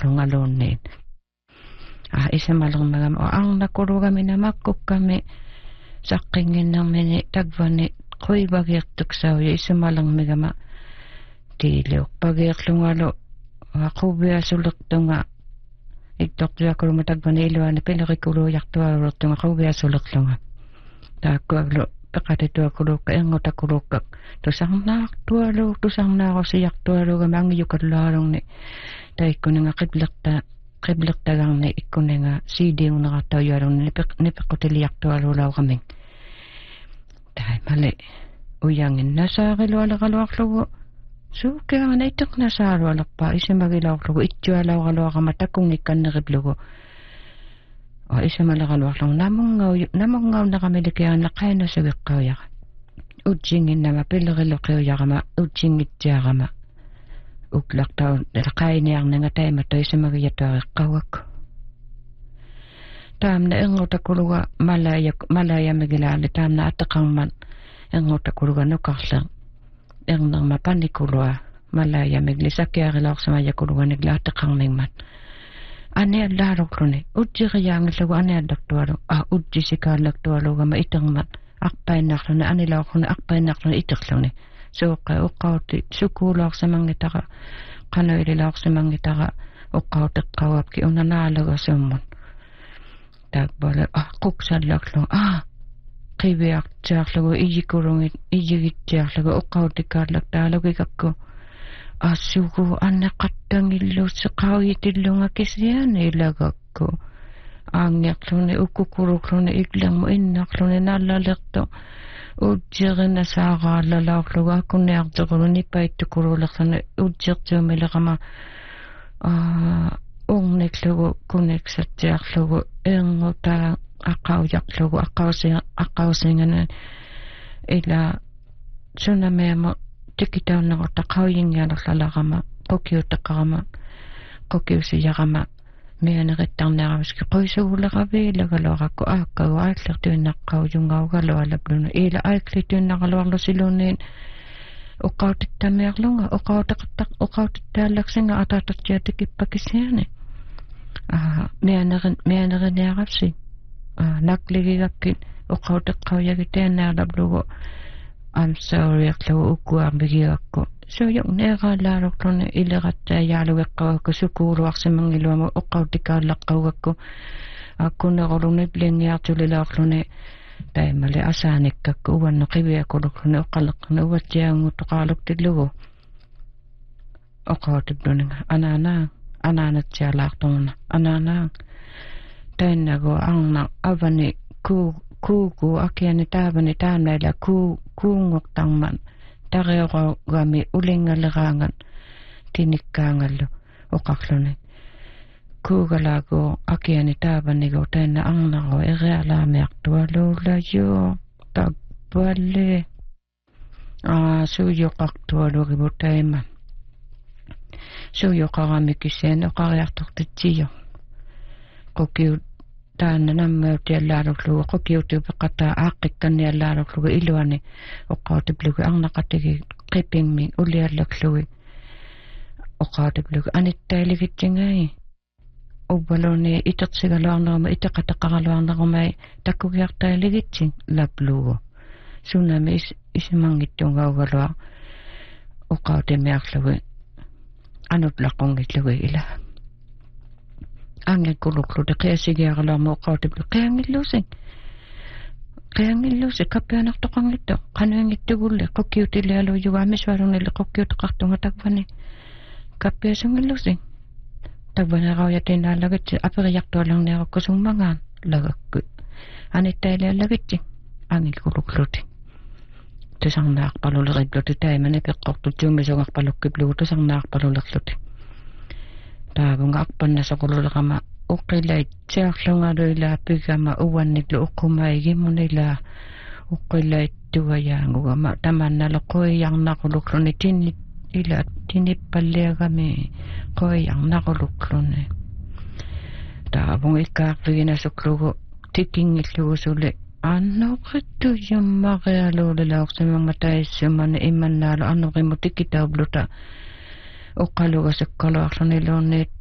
lungalunnin isemalungmagam o ang nakurugami na makkukami saqqinginnarmini tagvani quivagiartuksauya isemalungmigama tiiliuqpagiarlungalu aqubiasulertunga ittoktuakuluma tagvani iluani pelerikulujartualurtunga qubiasulerlunga taakkuaglu peqatituakulukka engutakulukka tusarnaartuarusijartualuga mangiukalluarungni taikkuninga qiblertagarni ikkuninga siidiunerartaujualungni nipeqqutiliartualulauqaming taimale uyanginnasaarilualeraluarlugu suukiangana iteqnasaalualerpaa isimagilauqlugu ittualauqaluaqama takungikkanneriplugu isimaleqaluarlugu namungaunaqamilikianna qainasugiqqauyaqa utsinginnama pillerilloqiujaqama utsingittiaqama uklaqtaun qainiarninga taimattu isimagiyatuariqqauakku taamna engutakkuluga malayamigilaali taamna atteqarman engutakkuluga nukarler ernerma panikulua malayamigli sakiarilaorsimajakuluga nigla atteqarningmat aniallaaluqluni utsiriyaangillugu aniallaktualu utsisikaalaktualugama itermat arpainnaarluni anilaorluni arpainnaarluni iterluni suuqqa uqqauti sukuulaorsimangitaqa qanuililaorsimangitaqa uqqauteqqauapki unanaalagasummun taakpala quksallaqlugu qiviartiarlugu iyikulungit iyigittiarlugu uqqautikkaallaqtaalugikakku assugu anneqattangilluussi qauyitillunga kisiani ilagakku aangiarluni ukkukurukluni iklermu innarluni nallalertu utsirina saaqaallalaorlugu akkunniartequlu nipaittukurulerluni utsirtuumileqama urniklugu kuneksattiarlugu erngutala aqaujaqlugu aqausingana ila sunameama tikitaunnerta qauyingialerlalaqama qukiuteqqarama qukiusiyaqama mianerittarnearaviski quisuguleqaviilagaluaqakku aakkagu aaklertuinnaqqaujungaugalualaplunu ila aaklituinnaqaluarlusiluunniin uqqautittamiarlunga uqqautittaallaksinga ataatartiatikippakisiani mianerinearapsi nakligigakkin uqqauteqqaujagitiannaarlaplugu I'm sorry aklugu ukkuarmigiakku suuyuqneeraalaaruqluni ileqattaajalugeqqawakku sukuuluarsimangiluama uqqautikaallaqqaugakku akkuneruluni plingiartulilaorluni taimale asaanikakku uanno qiviakuluqluni uqqaleqquni uatsiaanguttoqaaluktillugu uqqautipluninga anaanatsialaartunguna anaanaa tainnagu arna avani kuuku akiani taavani taamnaila kuungortarman tareorogami ulingalleraangan tinikkaangallu oqarluni kuugalaagu akiani taavanigu tainna arnaro erialaamiartualuulayo tappalle suuyoqartualugimu taima suuyoqaramikiseen oqariartortitsiyo qokiu taanna nammautiallaaruqlugu qokiutupeqataa aaqqikkanniallaaruqlugu iluani oqqautiplugu arnaqatigi qipingmi uliallaklugi oqqautiplugu anittailigitsingai ubbaluni itertsigaluarneruma iteqataqaraluarnerumai takkugiartailigitsin laplugu sunami isimangittungaugaloa oqqautimiarlugu anutlaqungitlugu ila angekuluqluti qiasigiaralaama uqqautiplu qiangillusi kappianartoqangitto qanuingittugulle qokkiutilialuujuga amissualunili qokkiuteqartunga takvani kappiasungillusi takvaneraujatiinaallagitsi aperiartualerniarukkusummangaan lagakku anittailiallagitsi angikuluqluti tusarnaarpaluleripluti taimani peqqortu tuumisungarpalukkiplugu tusarnaarpalulerluti taavunga arpannasoqululeqama uqilaitsiarlungaluila pigama uanniklu uqqumaigimmunila uqqilaittuajaangugama tamannalo qoijarnaquluqluni tinippalliagami qoijarnaquluqluni taavunga ikkaarluginasuklugu tikingilluusuli annoqittu jummarialuulilaorsimangmataissumani immannaalu annoqimu tikitaubluta uqqalugasakkaluarluniluunniit